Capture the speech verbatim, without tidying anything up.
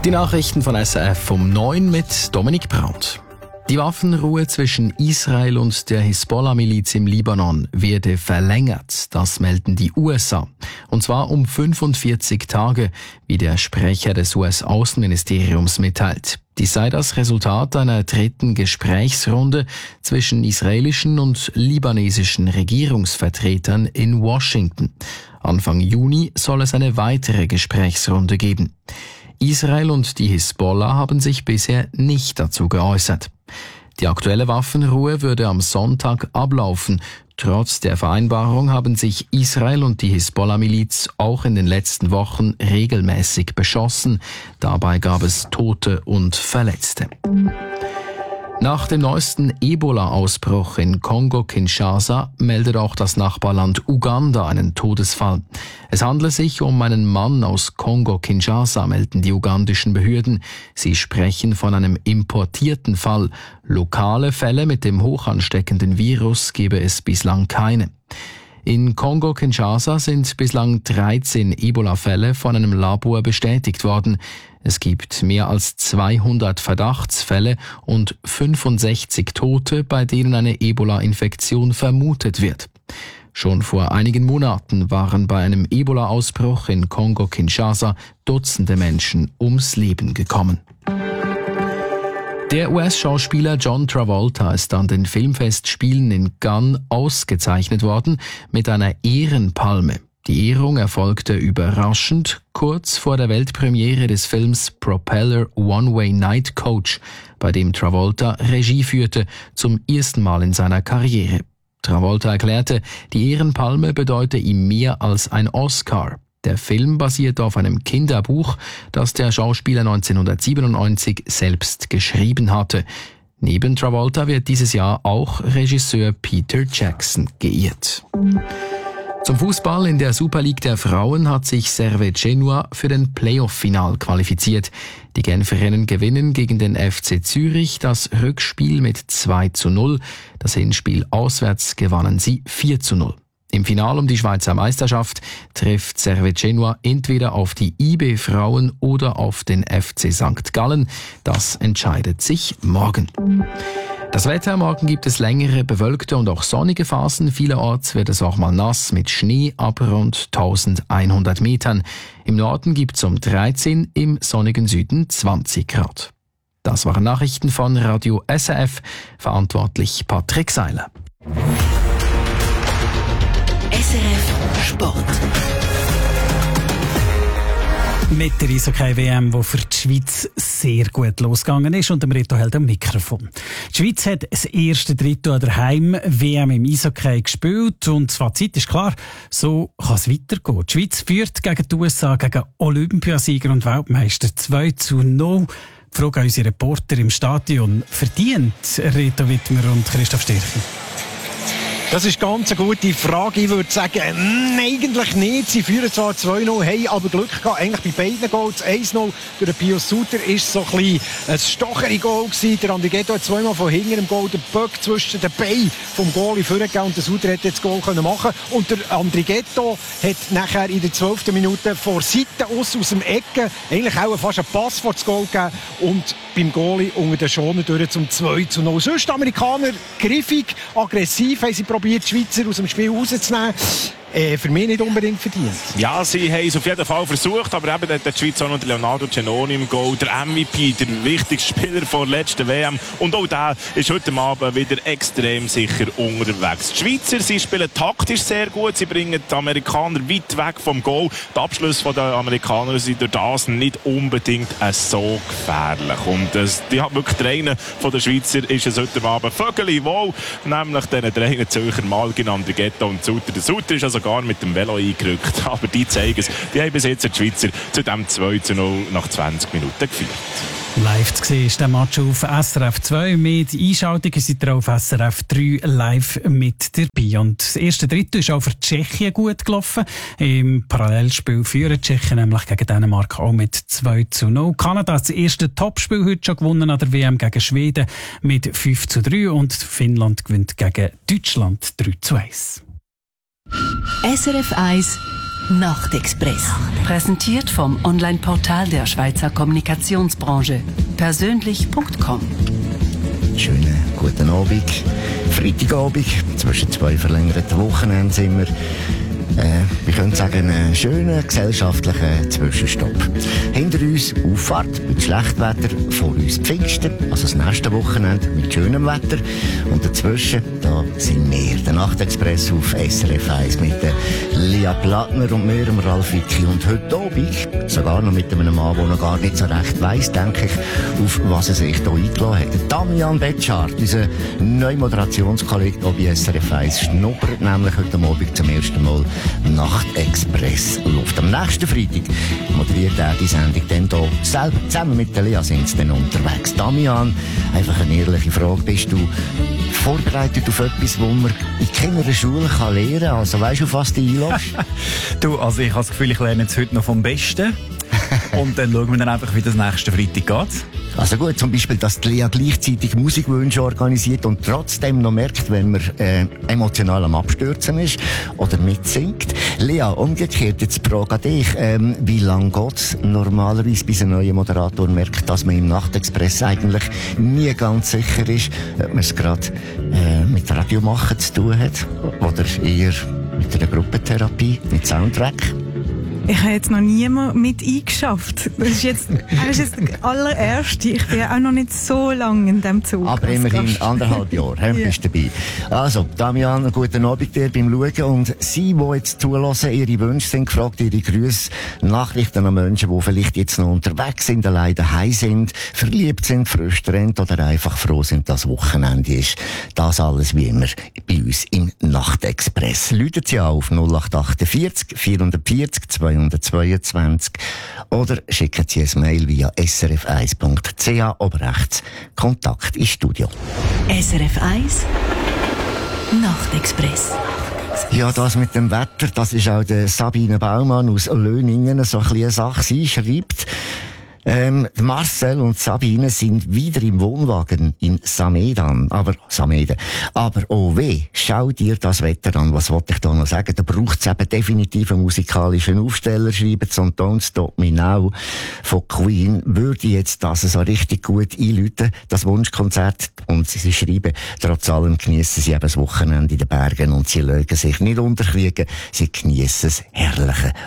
Die Nachrichten von S R F um neun mit Dominik Brandt. Die Waffenruhe zwischen Israel und der Hisbollah-Miliz im Libanon werde verlängert, das melden die U S A. Und zwar um fünfundvierzig Tage, wie der Sprecher des U S-Außenministeriums mitteilt. Dies sei das Resultat einer dritten Gesprächsrunde zwischen israelischen und libanesischen Regierungsvertretern in Washington. Anfang Juni soll es eine weitere Gesprächsrunde geben. Israel und die Hisbollah haben sich bisher nicht dazu geäußert. Die aktuelle Waffenruhe würde am Sonntag ablaufen. Trotz der Vereinbarung haben sich Israel und die Hisbollah-Miliz auch in den letzten Wochen regelmäßig beschossen. Dabei gab es Tote und Verletzte. Nach dem neuesten Ebola-Ausbruch in Kongo-Kinshasa meldet auch das Nachbarland Uganda einen Todesfall. Es handle sich um einen Mann aus Kongo-Kinshasa, melden die ugandischen Behörden. Sie sprechen von einem importierten Fall. Lokale Fälle mit dem hochansteckenden Virus gebe es bislang keine. In Kongo-Kinshasa sind bislang dreizehn Ebola-Fälle von einem Labor bestätigt worden. Es gibt mehr als zweihundert Verdachtsfälle und fünfundsechzig Tote, bei denen eine Ebola-Infektion vermutet wird. Schon vor einigen Monaten waren bei einem Ebola-Ausbruch in Kongo-Kinshasa Dutzende Menschen ums Leben gekommen. Der U S-Schauspieler John Travolta ist an den Filmfestspielen in Cannes ausgezeichnet worden mit einer Ehrenpalme. Die Ehrung erfolgte überraschend kurz vor der Weltpremiere des Films Propeller One-Way Night Coach, bei dem Travolta Regie führte, zum ersten Mal in seiner Karriere. Travolta erklärte, die Ehrenpalme bedeute ihm mehr als ein Oscar. Der Film basiert auf einem Kinderbuch, das der Schauspieler neunzehnhundertsiebenundneunzig selbst geschrieben hatte. Neben Travolta wird dieses Jahr auch Regisseur Peter Jackson geehrt. Zum Fußball in der Super League der Frauen hat sich Servette Genua für den Playoff-Final qualifiziert. Die Genferinnen gewinnen gegen den F C Zürich das Rückspiel mit zwei zu null. Das Hinspiel auswärts gewannen sie vier zu null. Im Finale um die Schweizer Meisterschaft trifft Servette Genua entweder auf die I B-Frauen oder auf den F C Sankt Gallen. Das entscheidet sich morgen. Das Wetter: Morgen gibt es längere, bewölkte und auch sonnige Phasen. Vielerorts wird es auch mal nass mit Schnee ab rund eintausendeinhundert Metern. Im Norden gibt es um dreizehn, im sonnigen Süden zwanzig Grad. Das waren Nachrichten von Radio S R F, verantwortlich Patrick Seiler. S R F Sport. Mit der Eishockey-W M, die für die Schweiz sehr gut losgegangen ist, und dem Reto hält am Mikrofon. Die Schweiz hat das erste Drittel an der Heim-W M im Eishockey gespielt und das Fazit ist klar, so kann es weitergehen. Die Schweiz führt gegen die U S A, gegen Olympiasieger und Weltmeister zwei zu null. Die Frage an unsere Reporter im Stadion: verdient Reto Wittmer und Christoph Stirchi? Das ist ganz eine gute Frage. Ich würde sagen, mh, eigentlich nicht. Sie führen zwar zwei null, haben aber Glück gehabt. Eigentlich bei beiden Goals. eins null durch den Pius Suter war so ein bisschen ein stochere Goal gewesen. Der Andrighetto hat zweimal von hinten im Goal den Böck zwischen den Beinen vom Goalie vorgegeben und der Suter hätte jetzt das Goal können machen. Und der Andrighetto hat nachher in der zwölften Minute vor Seite aus, aus dem Ecken eigentlich auch fast einen Pass vor das Goal gegeben und beim Goalie unter den Schoner durch zum zwei zu null. Sonst Amerikaner griffig, aggressiv, haben sie probiert, die Schweizer aus dem Spiel rauszunehmen. Äh, für mich nicht unbedingt verdient. Ja, sie haben es auf jeden Fall versucht, aber eben hat der Schweiz auch noch Leonardo Giannoni im Goal, der M V P, der wichtigste Spieler der letzten W M. Und auch der ist heute Abend wieder extrem sicher unterwegs. Die Schweizer, sie spielen taktisch sehr gut, sie bringen die Amerikaner weit weg vom Goal. Die Abschlüsse der Amerikaner sind durch das nicht unbedingt so gefährlich. Und das, die hat wirklich der eine von den Schweizer ist es heute Abend Vögeli wohl, nämlich den drei Zürcher Malgin, Andrighetto und Suter. Der Suter ist also gar mit dem Velo eingerückt. Aber die zeigen es. Die haben bis jetzt die Schweizer zu dem zwei zu null nach zwanzig Minuten geführt. Live zu sehen ist der Match auf S R F zwei. Mit Einschaltungen seid ihr auf S R F drei live mit dabei. Und das erste Drittel ist auch für Tschechien gut gelaufen. Im Parallelspiel führen Tschechien nämlich gegen Dänemark auch mit zwei zu null. Kanada hat das erste Topspiel heute schon gewonnen an der W M gegen Schweden mit fünf zu drei. Und Finnland gewinnt gegen Deutschland drei zu eins. S R F eins Nachtexpress. Präsentiert vom Online-Portal der Schweizer Kommunikationsbranche. Persönlich Punkt com. Schönen guten Abend. Freitagabend, zwischen zwei verlängerten Wochenenden sind wir. Äh, wir können sagen, einen schönen gesellschaftlichen Zwischenstopp. Hinter uns Auffahrt mit Schlechtwetter, vor uns Pfingsten, also das nächste Wochenende mit schönem Wetter. Und dazwischen, da sind wir, der Nachtexpress auf S R F eins mit der Lia Plattner und mir, dem Ralf Wicki. Und heute Abend, sogar noch mit einem Mann, der noch gar nicht so recht weiss, denke ich, auf was er sich hier eingeladen hat. Der Damian Betschart, unser neuer Moderationskollege hier bei S R F eins, schnuppert nämlich heute Abend zum ersten Mal Nachtexpress Luft. Am nächsten Freitag moderiert er die Sendung dann hier selber. Zusammen mit der Lea sind sie dann unterwegs. Damian, einfach eine ehrliche Frage. Bist du vorbereitet auf etwas, wo man in keiner Schule kann lernen kann? Also weisst du, auf was du einlässt? Du, also ich habe das Gefühl, ich lerne jetzt heute noch vom Besten. Und dann schauen wir dann einfach, wie das nächste Freitag geht. Also gut, zum Beispiel, dass die Lea gleichzeitig Musikwünsche organisiert und trotzdem noch merkt, wenn man äh, emotional am Abstürzen ist oder mitsingt. Lea, umgekehrt, jetzt die Frage an dich. Ähm, wie lange geht es normalerweise, bis ein neuer Moderator merkt, dass man im Nachtexpress eigentlich nie ganz sicher ist, ob man es gerade äh, mit Radiomachen zu tun hat oder eher mit einer Gruppentherapie, mit Soundtrack? Ich habe jetzt noch niemand mit eingeschafft. Das ist jetzt, das ist jetzt der allererste. Ich bin ja auch noch nicht so lange in diesem Zug. Aber immerhin Gast. anderthalb Jahre, he, yeah. bist du dabei. Also, Damian, einen guten Abend dir beim Schauen. Und Sie, die jetzt zulassen, Ihre Wünsche sind gefragt, Ihre Grüße, Nachrichten an Menschen, die vielleicht jetzt noch unterwegs sind, allein daheim sind, verliebt sind, frustriert oder einfach froh sind, dass Wochenende ist. Das alles wie immer bei uns im Nachtexpress. Läutet Sie auf null acht vier acht vier vier vier zweihundertzweiundzwanzig oder schicken Sie ein Mail via s r f eins punkt c h, oben rechts Kontakt ins Studio. S R F eins Nachtexpress. Ja, das mit dem Wetter, das ist auch der Sabine Baumann aus Löningen so ein bisschen eine Sache. Sie schreibt, Ähm, Marcel und Sabine sind wieder im Wohnwagen in Samedan, aber Sameden. Aber oh weh, schau dir das Wetter an. Was wollte ich da noch sagen? Da braucht es eben definitiv einen musikalischen Aufsteller. Schreiben so Don't Stop Me Now von Queen. Würde jetzt das so richtig gut einläuten, das Wunschkonzert. Und sie, sie schreiben, trotz allem geniessen sie eben das Wochenende in den Bergen und sie legen sich nicht unterkriegen. Sie geniessen das herrliche